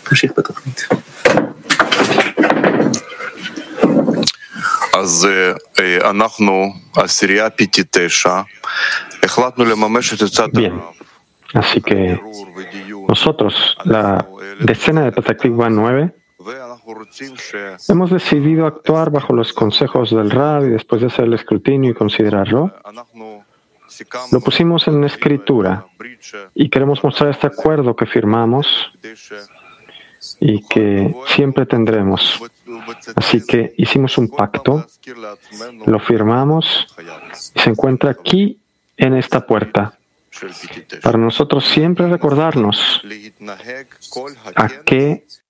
אז אנחנו, עשירייה פיתי תשע, החלטנו לממש את עצת Bien, así que nosotros, la decena de Pataktikva 9, hemos decidido actuar bajo los consejos del Rab y después de hacer el escrutinio y considerarlo, lo pusimos en escritura y queremos mostrar este acuerdo que firmamos y que siempre tendremos. Así que hicimos un pacto, lo firmamos y se encuentra aquí en esta puerta. Para nosotros siempre recordarnos a qué